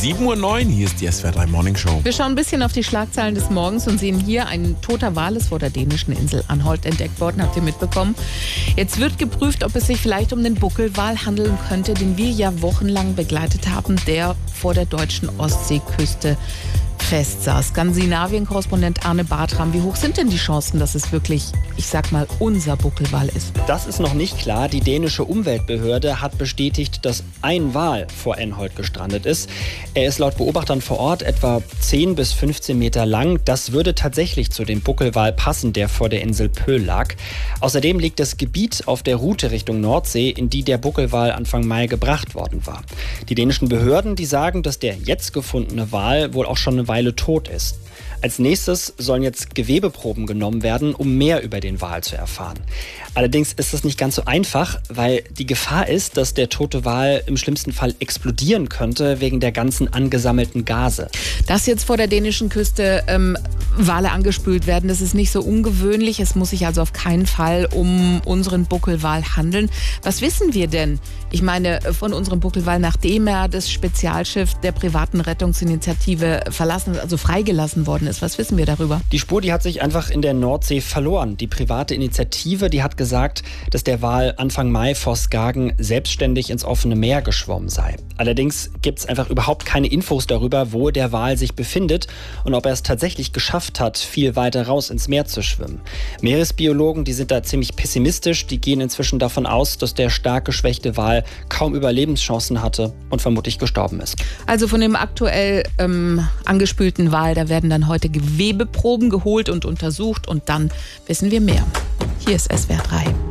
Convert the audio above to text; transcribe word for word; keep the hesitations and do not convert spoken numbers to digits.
sieben Uhr neun, hier ist die S W R drei Morning Show. Wir schauen ein bisschen auf die Schlagzeilen des Morgens und sehen hier, ein toter Wal ist vor der dänischen Insel Anholt entdeckt worden, habt ihr mitbekommen. Jetzt wird geprüft, ob es sich vielleicht um den Buckelwal handeln könnte, den wir ja wochenlang begleitet haben, der vor der deutschen Ostseeküste festsaß. Skandinavien-Korrespondent Arne Bartram, wie hoch sind denn die Chancen, dass es wirklich, ich sag mal, unser Buckelwal ist? Das ist noch nicht klar. Die dänische Umweltbehörde hat bestätigt, dass ein Wal vor Anholt gestrandet ist. Er ist laut Beobachtern vor Ort etwa zehn bis fünfzehn Meter lang. Das würde tatsächlich zu dem Buckelwal passen, der vor der Insel Pöhl lag. Außerdem liegt das Gebiet auf der Route Richtung Nordsee, in die der Buckelwal Anfang Mai gebracht worden war. Die dänischen Behörden, die sagen, dass der jetzt gefundene Wal wohl auch schon eine Weile tot ist. Als nächstes sollen jetzt Gewebeproben genommen werden, um mehr über den Wal zu erfahren. Allerdings ist das nicht ganz so einfach, weil die Gefahr ist, dass der tote Wal im schlimmsten Fall explodieren könnte wegen der ganzen angesammelten Gase. Dass jetzt vor der dänischen Küste ähm, Wale angespült werden, das ist nicht so ungewöhnlich. Es muss sich also auf keinen Fall um unseren Buckelwal handeln. Was wissen wir denn? Ich meine, von unserem Buckelwal, nachdem er das Spezialschiff der privaten Rettungsinitiative verlassen, also freigelassen worden ist. Was wissen wir darüber? Die Spur, die hat sich einfach in der Nordsee verloren. Die private Initiative, die hat gesagt, dass der Wal Anfang Mai vor Skagen selbstständig ins offene Meer geschwommen sei. Allerdings gibt es einfach überhaupt keine Infos darüber, wo der Wal sich befindet und ob er es tatsächlich geschafft hat, viel weiter raus ins Meer zu schwimmen. Meeresbiologen, die sind da ziemlich pessimistisch. Die gehen inzwischen davon aus, dass der stark geschwächte Wal kaum Überlebenschancen hatte und vermutlich gestorben ist. Also von dem aktuell ähm, angespülten Wal, da werden dann heute Gewebeproben geholt und untersucht und dann wissen wir mehr. Hier ist S W R drei.